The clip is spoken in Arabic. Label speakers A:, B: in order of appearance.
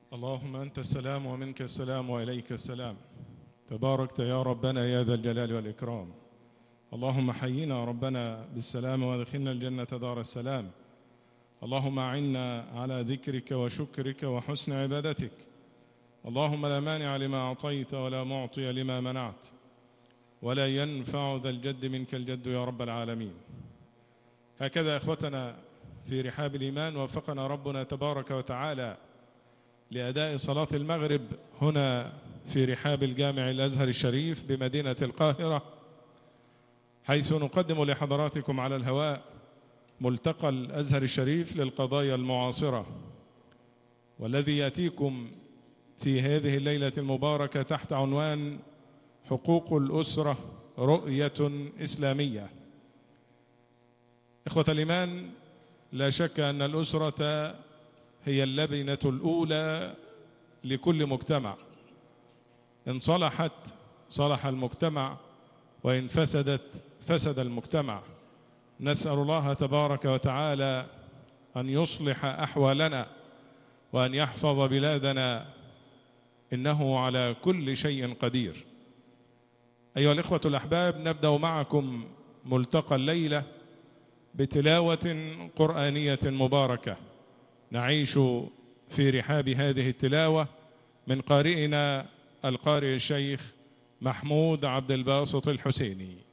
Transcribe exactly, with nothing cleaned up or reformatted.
A: اللهم أنت السلام ومنك السلام وإليك السلام. تباركت يا ربنا يا ذا الجلال والإكرام. اللهم حينا ربنا بالسلام وادخلنا الجنة دار السلام. اللهم أعنا على ذكرك وشكرك وحسن عبادتك. اللهم لا مانع لما أعطيت ولا معطي لما منعت ولا ينفع ذا الجد منك الجد يا رب العالمين. هكذا إخوتنا في رحاب الإيمان وفقنا ربنا تبارك وتعالى لأداء صلاة المغرب هنا في رحاب الجامع الأزهر الشريف بمدينة القاهرة، حيث نقدم لحضراتكم على الهواء ملتقى الأزهر الشريف للقضايا المعاصرة، والذي يأتيكم في هذه الليلة المباركة تحت عنوان حقوق الأسرة رؤية إسلامية. إخوة الإيمان، لا شك أن الأسرة هي اللبنة الأولى لكل مجتمع. إن صلحت صلح المجتمع، وإن فسدت فسد المجتمع. نسأل الله تبارك وتعالى أن يصلح أحوالنا وأن يحفظ بلادنا، إنه على كل شيء قدير. أيها الإخوة الأحباب، نبدأ معكم ملتقى الليلة بتلاوة قرآنية مباركة نعيش في رحاب هذه التلاوة من قارئنا القارئ الشيخ محمود عبد الباسط الحسيني.